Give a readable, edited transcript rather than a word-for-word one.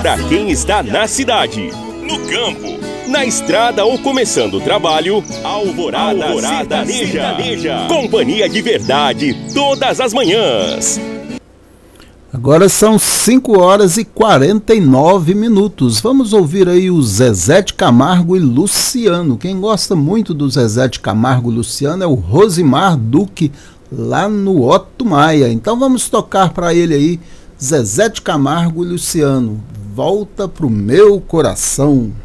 Para quem está na cidade, no campo, na estrada ou começando o trabalho, Alvorada Sertaneja. Companhia de verdade todas as manhãs. Agora são 5 horas e 49 minutos. Vamos ouvir aí o Zezé de Camargo e Luciano. Quem gosta muito do Zezé de Camargo e Luciano é o Rosimar Duque, lá no Otto Maia. Então vamos tocar para ele aí, Zezé de Camargo e Luciano. Volta pro meu coração.